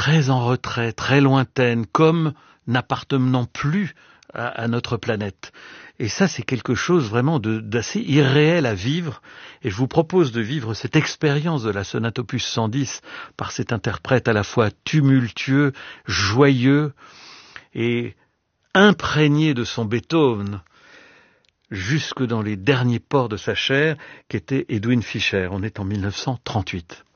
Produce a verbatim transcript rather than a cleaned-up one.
très en retrait, très lointaine, comme n'appartenant plus à, à notre planète. Et ça, c'est quelque chose vraiment de, d'assez irréel à vivre. Et je vous propose de vivre cette expérience de la sonate opus cent dix par cet interprète à la fois tumultueux, joyeux et imprégné de son Beethoven jusque dans les derniers pores de sa chair, qu'était Edwin Fischer. On est en mille neuf cent trente-huit.